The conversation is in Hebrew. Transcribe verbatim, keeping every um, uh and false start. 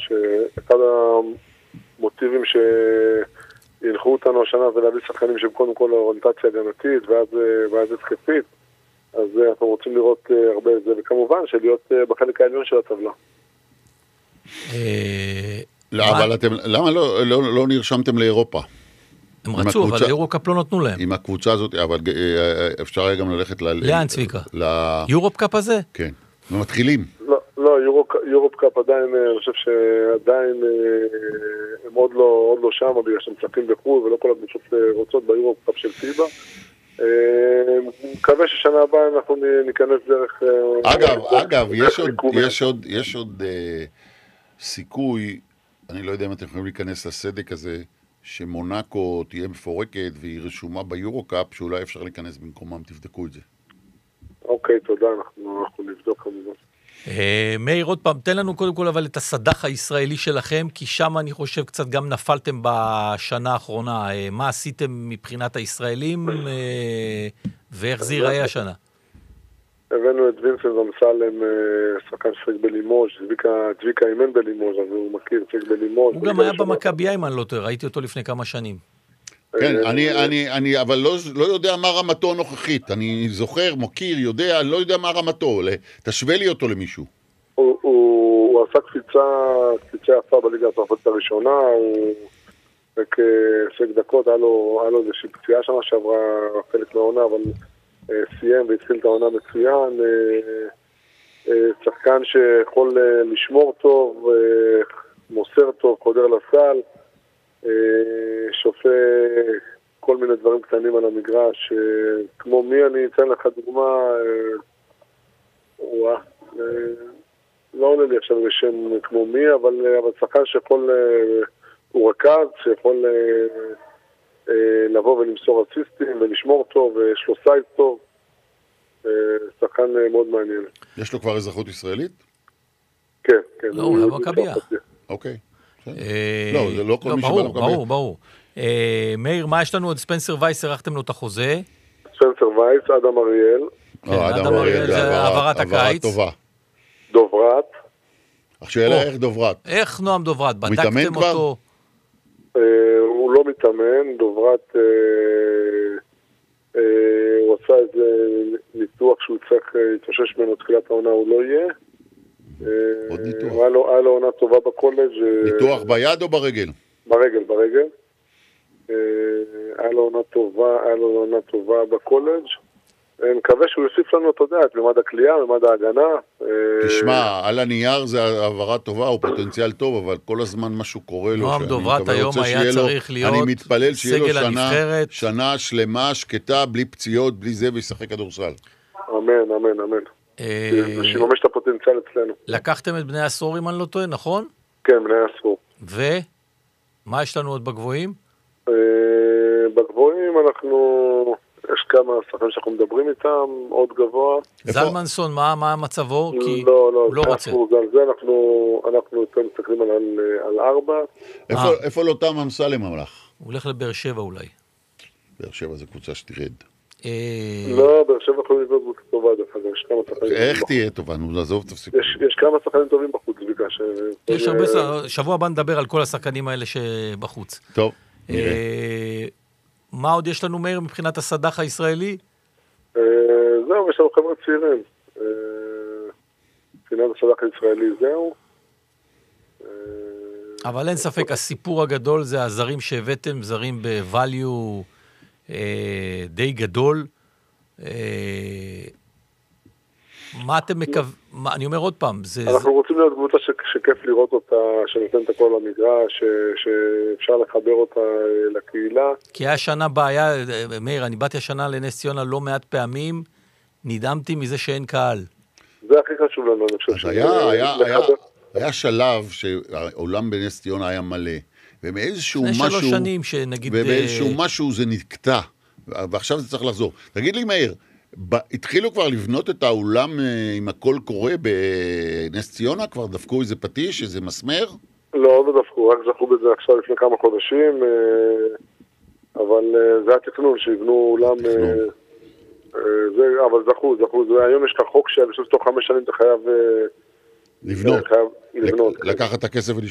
שאחד המוטיבים שינחו אותנו השנה זה להביא שחקנים שהם קודם כל אוריינטציה הגנתית ואז, ואז התקפית, אז אנחנו רוצים לראות הרבה את זה, וכמובן שלהיות בחלק העליון של הטבלה. לא, אבל אתם, למה לא, לא, לא נרשמתם לאירופה? הם רצו, אבל יורוקאפ לא נתנו להם. עם הקבוצה הזאת, אבל אפשר היה גם ללכת ל... לאן צביקה? יורופקאפ הזה? כן. ומתחילים. לא, לא, יורופקאפ עדיין, אני חושב שעדיין הם עוד לא, עוד לא שם, בגלל שהם צפים בחו"ל, ולא כל הקבוצות רוצות ביורופקאפ של פיבה. מקווה ששנה הבאה אנחנו ניכנס דרך... אגב, אגב, יש עוד, יש עוד, יש עוד סיכוי, אני לא יודע אם אתם יכולים להיכנס לסדק הזה, שמונאקו תהיה מפורקת והיא רשומה ביורוקאפ, שאולי אפשר להיכנס במקומם, תבדקו את זה. אוקיי, תודה, אנחנו, אנחנו נבדוק כמובן. מאיר, עוד פעם, תן לנו קודם כל אבל את הסדח הישראלי שלכם, כי שם אני חושב קצת גם נפלתם בשנה האחרונה. מה עשיתם מבחינת הישראלים, ואיך זה ייראה השנה? הבאנו את וינסנט אמסלם, שחקן שחק בלימוז', צביקה אימן בלימוז', אז הוא מכיר שחק בלימוז'. הוא גם היה במכבי איימן, לא תראה, ראיתי אותו לפני כמה שנים. כן, אני, אני, אני, אבל לא, לא יודע מה רמתו הנוכחית. אני זוכר, מוקיר, יודע, לא יודע מה רמתו. תשווה לי אותו למישהו. הוא, הוא, הוא עשה קפיצה, קפיצה יפה בליגה הצרפתית הראשונה, הוא כעסק דקות, היה לו, היה לו איזושהי פציעה שמה שעברה חלק מהעונה, אבל סיים והתחיל את העונה מצוין. שחקן שיכול לשמור טוב, מוסר טוב, חודר לסל, שופע כל מיני דברים קטנים על המגרש, כמו מי, אני אתן לך דוגמה, וואה, לא עולה לי עכשיו בשם כמו מי, אבל, אבל שחקן שיכול, הוא רכז, שיכול לבוא ולמסור אסיסטים ולשמור טוב, ויש לו סייד טוב, שחקן מאוד מעניין. יש לו כבר אזרחות ישראלית? כן, כן. לא, הוא לא מכבייה. אוקיי. לא, זה לא כל מי שבא לקבל. ברור, ברור. מאיר, מה יש לנו עוד? ספנסר וייס, ערכתם לו את החוזה? ספנסר וייס, אדם אריאל. אדם אריאל זה העברת הקיץ. טובה. דוברת. השאלה איך דוברת? איך נועם דוברת? בדקתם אותו? הוא לא מתאמן, דוברת, הוא עשה איזה ניתוח שהוא צריך להתאושש ממנו תחילת העונה, הוא לא יהיה. עוד ניתוח. היה לו, היה לו עונה טובה בקולג'. ניתוח ביד או ברגל? ברגל, ברגל. היה לו עונה טובה, היה לו עונה טובה בקולג'. אני מקווה שהוא יוסיף לנו, אתה יודע, את ממד הקליעה, ממד ההגנה. תשמע, על הנייר זה העברה טובה, הוא פוטנציאל טוב, אבל כל הזמן משהו קורה לו. נועם דוברת היום היה צריך להיות אני מתפלל שיהיה לו שנה, הנבחרת. שנה שלמה, שקטה, בלי פציעות, בלי זה, וישחק כדורסל. אמן, אמן, אמן. שיממש את הפוטנציאל אצלנו. לקחתם את בני עשור, אם אני לא טועה, נכון? כן, בני עשור. ומה יש לנו עוד בגבוהים? בגבוהים אנחנו... יש כמה שחקנים שאנחנו מדברים איתם, עוד גבוה. זלמנסון, מה, מה מצבו? כי לא, לא, הוא לא רוצה. על זה אנחנו, אנחנו יותר מסתכלים על, על ארבע. איפה, איפה לא תם אמסלם המלך? הוא הולך לבאר שבע אולי. באר שבע זה קבוצה שתרד. לא, באר שבע יכולים לבנות קבוצה טובה, דרך אגב, יש כמה שחקנים. איך תהיה טובה? נו, לעזוב, תפסיקו. יש, יש כמה שחקנים טובים בחוץ, בגלל ש... יש הרבה, שבוע הבא נדבר על כל השחקנים האלה שבחוץ. טוב, נראה. מה עוד יש לנו, מאיר, מבחינת הסדח הישראלי? זהו, יש לנו חבר'ה צעירים. מבחינת הסדח הישראלי זהו. אבל אין ספק, הסיפור הגדול זה הזרים שהבאתם, זרים בvalue די גדול. מה אתם מקווים? אני אומר עוד פעם, זה... אנחנו רוצים להיות קבוצה שכיף לראות אותה, שנותן את הכל למגרש, שאפשר לחבר אותה לקהילה. כי היה שנה בעיה, מאיר, אני באתי השנה לנס ציונה לא מעט פעמים, נדהמתי מזה שאין קהל. זה הכי חשוב לנו, אני חושב. היה שלב שהעולם בנס ציונה היה מלא, ומאיזשהו משהו... לפני שלוש שנים שנגיד... ובאיזשהו משהו זה נקטע, ועכשיו זה צריך לחזור. תגיד לי, מאיר, התחילו כבר לבנות את האולם עם הכל קורה בנס ציונה? כבר דפקו איזה פטיש, איזה מסמר? לא, לא דפקו, רק זכו בזה עכשיו לפני כמה חודשים, אבל זה התכנון שיבנו אולם, אבל זכו, זכו, היום יש לך חוק שאני חושב שתוך חמש שנים אתה חייב לבנות, לקחת את הכסף ולשתות.